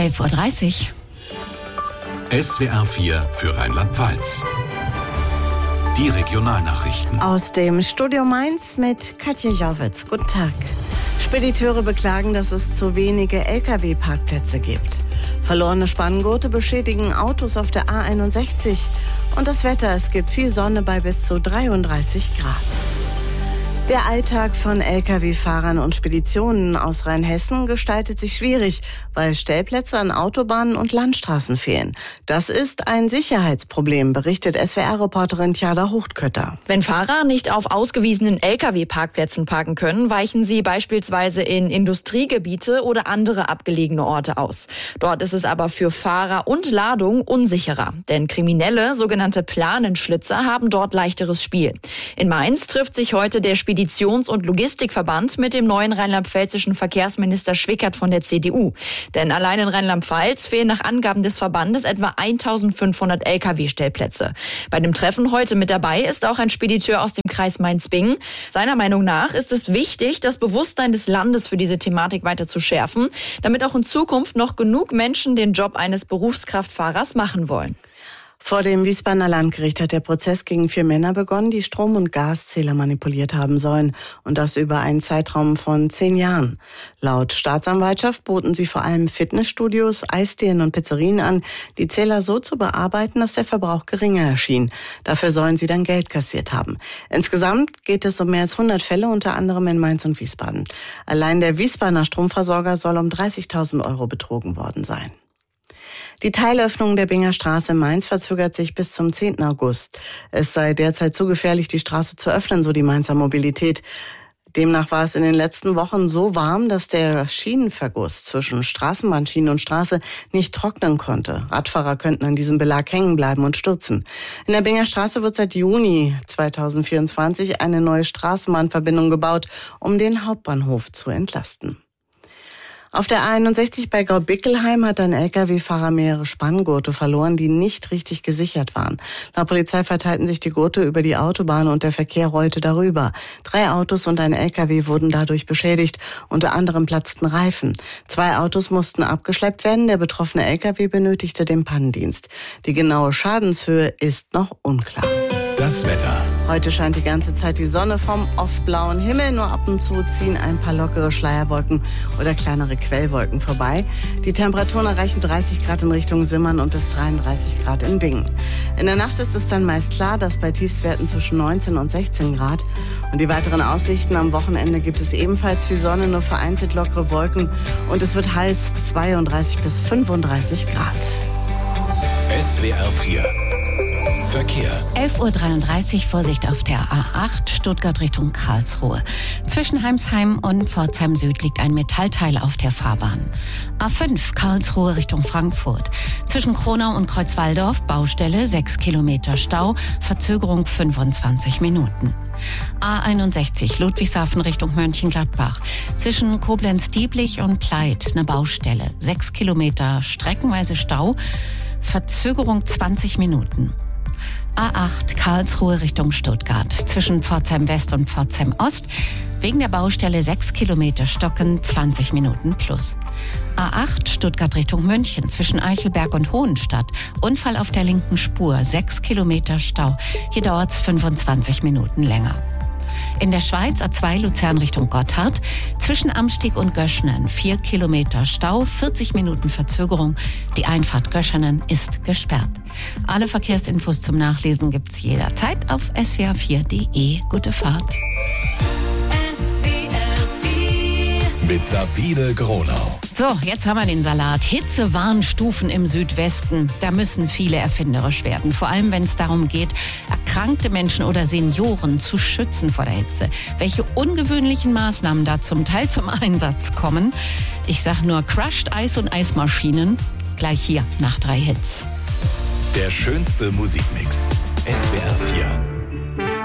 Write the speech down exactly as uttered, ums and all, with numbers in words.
elf Uhr dreißig. S W R vier für Rheinland-Pfalz. Die Regionalnachrichten. Aus dem Studio Mainz mit Katja Jauwitz. Guten Tag. Spediteure beklagen, dass es zu wenige L K W-Parkplätze gibt. Verlorene Spanngurte beschädigen Autos auf der A einundsechzig. Und das Wetter, es gibt viel Sonne bei bis zu dreiunddreißig Grad. Der Alltag von L K W-Fahrern und Speditionen aus Rheinhessen gestaltet sich schwierig, weil Stellplätze an Autobahnen und Landstraßen fehlen. Das ist ein Sicherheitsproblem, berichtet S W R-Reporterin Tjada Hochtkötter. Wenn Fahrer nicht auf ausgewiesenen L K W-Parkplätzen parken können, weichen sie beispielsweise in Industriegebiete oder andere abgelegene Orte aus. Dort ist es aber für Fahrer und Ladung unsicherer, denn Kriminelle, sogenannte Planenschlitzer, haben dort leichteres Spiel. In Mainz trifft sich heute der Speditions- und Logistikverband mit dem neuen rheinland-pfälzischen Verkehrsminister Schwickert von der C D U. Denn allein in Rheinland-Pfalz fehlen nach Angaben des Verbandes etwa eintausendfünfhundert L K W-Stellplätze. Bei dem Treffen heute mit dabei ist auch ein Spediteur aus dem Kreis Mainz-Bingen. Seiner Meinung nach ist es wichtig, das Bewusstsein des Landes für diese Thematik weiter zu schärfen, damit auch in Zukunft noch genug Menschen den Job eines Berufskraftfahrers machen wollen. Vor dem Wiesbadener Landgericht hat der Prozess gegen vier Männer begonnen, die Strom- und Gaszähler manipuliert haben sollen. Und das über einen Zeitraum von zehn Jahren. Laut Staatsanwaltschaft boten sie vor allem Fitnessstudios, Eisdielen und Pizzerien an, die Zähler so zu bearbeiten, dass der Verbrauch geringer erschien. Dafür sollen sie dann Geld kassiert haben. Insgesamt geht es um mehr als hundert Fälle, unter anderem in Mainz und Wiesbaden. Allein der Wiesbadener Stromversorger soll um dreißigtausend Euro betrogen worden sein. Die Teilöffnung der Binger Straße in Mainz verzögert sich bis zum zehnten August. Es sei derzeit zu gefährlich, die Straße zu öffnen, so die Mainzer Mobilität. Demnach war es in den letzten Wochen so warm, dass der Schienenverguss zwischen Straßenbahnschiene und Straße nicht trocknen konnte. Radfahrer könnten an diesem Belag hängen bleiben und stürzen. In der Binger Straße wird seit Juni zweitausendvierundzwanzig eine neue Straßenbahnverbindung gebaut, um den Hauptbahnhof zu entlasten. Auf der A einundsechzig bei Graubickelheim hat ein L K W-Fahrer mehrere Spanngurte verloren, die nicht richtig gesichert waren. Laut Polizei verteilten sich die Gurte über die Autobahn und der Verkehr rollte darüber. Drei Autos und ein L K W wurden dadurch beschädigt. Unter anderem platzten Reifen. Zwei Autos mussten abgeschleppt werden. Der betroffene L K W benötigte den Pannendienst. Die genaue Schadenshöhe ist noch unklar. Das Wetter. Heute scheint die ganze Zeit die Sonne vom oft blauen Himmel. Nur ab und zu ziehen ein paar lockere Schleierwolken oder kleinere Quellwolken vorbei. Die Temperaturen erreichen dreißig Grad in Richtung Simmern und bis dreiunddreißig Grad in Bingen. In der Nacht ist es dann meist klar, dass bei Tiefstwerten zwischen neunzehn und sechzehn Grad. Und die weiteren Aussichten: am Wochenende gibt es ebenfalls viel Sonne, nur vereinzelt lockere Wolken. Und es wird heiß, zweiunddreißig bis fünfunddreißig Grad. S W R vier Verkehr. elf Uhr dreiunddreißig, Vorsicht auf der A acht, Stuttgart Richtung Karlsruhe. Zwischen Heimsheim und Pforzheim Süd liegt ein Metallteil auf der Fahrbahn. A fünf, Karlsruhe Richtung Frankfurt. Zwischen Kronau und Kreuzwaldorf, Baustelle, sechs Kilometer Stau, Verzögerung fünfundzwanzig Minuten. A einundsechzig, Ludwigshafen Richtung Mönchengladbach. Zwischen Koblenz-Dieblich und Pleit eine Baustelle, sechs Kilometer streckenweise Stau, Verzögerung zwanzig Minuten. A acht, Karlsruhe Richtung Stuttgart. Zwischen Pforzheim West und Pforzheim Ost. Wegen der Baustelle sechs Kilometer Stocken, zwanzig Minuten plus. A acht, Stuttgart Richtung München. Zwischen Eichelberg und Hohenstadt. Unfall auf der linken Spur, sechs Kilometer Stau. Hier dauert es fünfundzwanzig Minuten länger. In der Schweiz A zwei Luzern Richtung Gotthard. Zwischen Amstieg und Göschenen vier Kilometer Stau, vierzig Minuten Verzögerung. Die Einfahrt Göschenen ist gesperrt. Alle Verkehrsinfos zum Nachlesen gibt's jederzeit auf s w r vier punkt d e. Gute Fahrt. S W R vier Mit Sabine Gronau. So, jetzt haben wir den Salat. Hitzewarnstufen im Südwesten. Da müssen viele erfinderisch werden. Vor allem, wenn es darum geht, erkrankte Menschen oder Senioren zu schützen vor der Hitze. Welche ungewöhnlichen Maßnahmen da zum Teil zum Einsatz kommen. Ich sag nur Crushed Eis und Eismaschinen. Gleich hier nach drei Hits. Der schönste Musikmix. S W R vier.